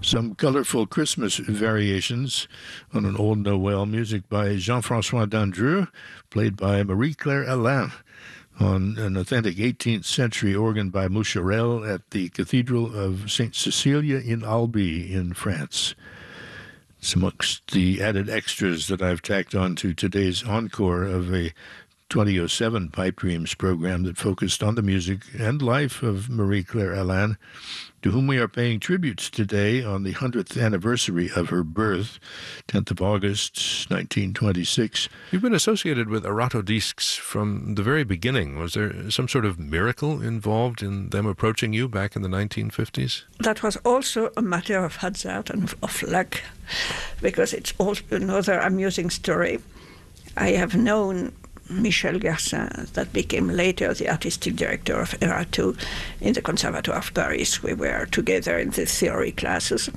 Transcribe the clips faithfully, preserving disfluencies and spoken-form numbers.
some colorful Christmas variations on an old Noel, music by Jean-François Dandreux, played by Marie-Claire Alain, on an authentic eighteenth century organ by Moucherel at the Cathedral of Saint Cecilia in Albi in France. It's amongst the added extras that I've tacked on to today's encore of a twenty oh seven Pipe Dreams program that focused on the music and life of Marie-Claire Alain, to whom we are paying tributes today on the hundredth anniversary of her birth, tenth of August, nineteen twenty-six. You've been associated with Erato Discs from the very beginning. Was there some sort of miracle involved in them approaching you back in the nineteen fifties? That was also a matter of hazard and of luck, because it's also another amusing story. I have known Michel Garcin, that became later the artistic director of Erato in the Conservatoire of Paris. We were together in the theory classes.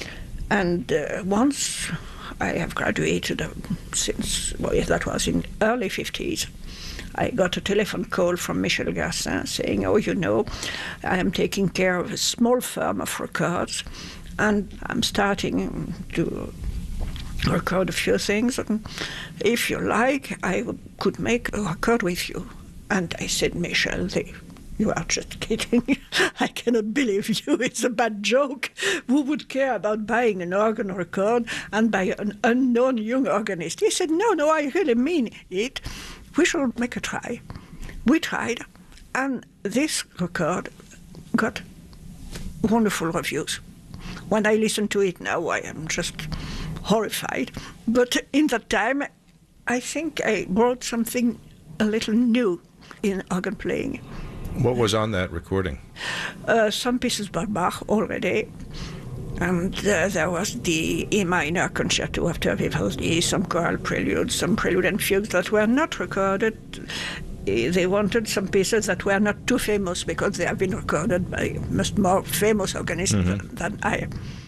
And uh, once I have graduated uh, since, well, yes, that was in early fifties, I got a telephone call from Michel Garcin saying, oh, you know, I am taking care of a small firm of records, and I'm starting to record a few things. And if you like, I could make a record with you. And I said, Michel, they, you are just kidding. I cannot believe you. It's a bad joke. Who would care about buying an organ record and by an unknown young organist? He said, no, no, I really mean it. We should make a try. We tried, and this record got wonderful reviews. When I listen to it now, I am just horrified. But in that time, I think I brought something a little new in organ playing. What was on that recording? Uh, some pieces by Bach already. And uh, there was the E minor concerto after Vivaldi, some choral preludes, some prelude and fugues that were not recorded. They wanted some pieces that were not too famous because they have been recorded by much more famous organists mm-hmm. than I.